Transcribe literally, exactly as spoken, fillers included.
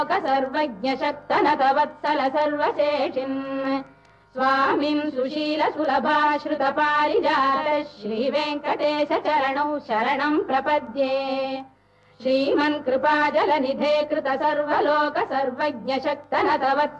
सर्वज्ञ शक्तनत वत्सल सर्वशेषिन् स्वामिन् सुशील सुलभाश्रुत पारिजात श्री वेङ्कटेश चरणौ शरणं प्रपद्ये श्रीमन् कृपाजल निधे कृत सर्वलोक सर्वज्ञ शक्तनत